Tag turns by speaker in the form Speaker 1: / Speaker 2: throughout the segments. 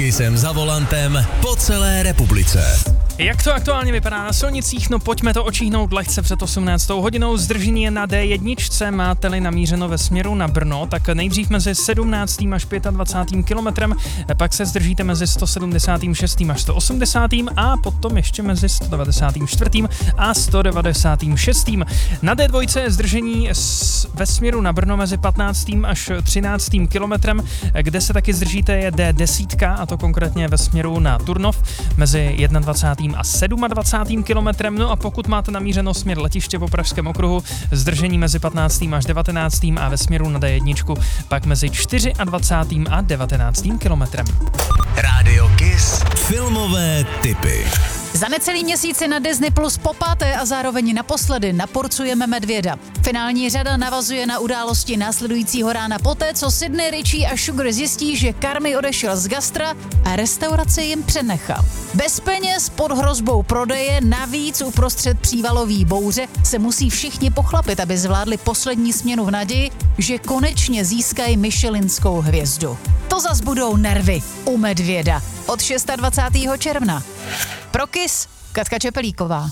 Speaker 1: Kissem za volantem po celé republice.
Speaker 2: Jak to aktuálně vypadá na silnicích? No pojďme to očíhnout lehce před 18. hodinou. Zdržení je na D1, máte-li namířeno ve směru na Brno, tak nejdřív mezi 17. až 25. kilometrem, pak se zdržíte mezi 176. až 180. a potom ještě mezi 194. a 196. Na D2 je zdržení ve směru na Brno mezi 15. až 13. kilometrem, kde se taky zdržíte je D10, a to konkrétně ve směru na Turnov mezi 21. a 27. kilometrem. No a pokud máte namířeno směr letiště po Pražském okruhu, zdržení mezi 15. až 19. a ve směru na D1 pak mezi 24. a 19. kilometrem.
Speaker 1: Rádio Kiss filmové tipy.
Speaker 3: Za necelý měsíc na Disney Plus popáté a zároveň naposledy naporcujeme medvěda. Finální řada navazuje na události následujícího rána poté, co Sydney, Richie a Sugar zjistí, že Carmy odešel z gastra a restauraci jim přenechal. Bez peněz, pod hrozbou prodeje, navíc uprostřed přívalové bouře se musí všichni pochlapit, aby zvládli poslední směnu v naději, že konečně získají Michelinskou hvězdu. To zas budou nervy u medvěda od 26. června. Pro Kiss, Katka Čepelíková.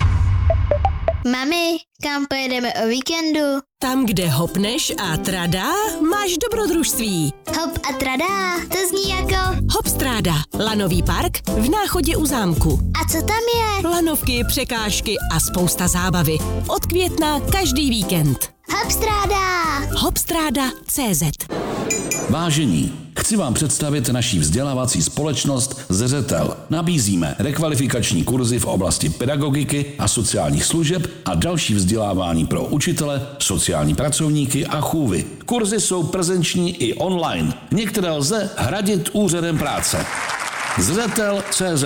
Speaker 4: Mami, kam pojedeme o víkendu?
Speaker 5: Tam, kde hopneš a tradá, máš dobrodružství.
Speaker 4: Hop a tradá, to zní jako...
Speaker 5: Hopstráda, lanový park v Náchodě u zámku.
Speaker 4: A co tam je?
Speaker 5: Lanovky, překážky a spousta zábavy. Od května každý víkend.
Speaker 4: Hopstráda!
Speaker 5: Hopstráda.cz.
Speaker 6: Vážení, chci vám představit naší vzdělávací společnost Zřetel. Nabízíme rekvalifikační kurzy v oblasti pedagogiky a sociálních služeb a další vzdělávání pro učitele, sociální pracovníky a chůvy. Kurzy jsou prezenční i online. Některé lze hradit úřadem práce. Zřetel.cz.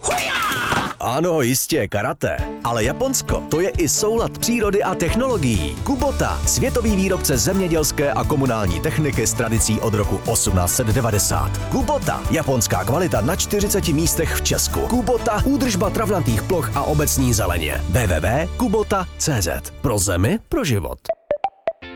Speaker 7: Ano, jistě, karate. Ale Japonsko, to je i soulad přírody a technologií. Kubota, světový výrobce zemědělské a komunální techniky s tradicí od roku 1890. Kubota, japonská kvalita na 40 místech v Česku. Kubota, údržba travnatých ploch a obecní zeleně. www.kubota.cz. Pro zemi, pro život.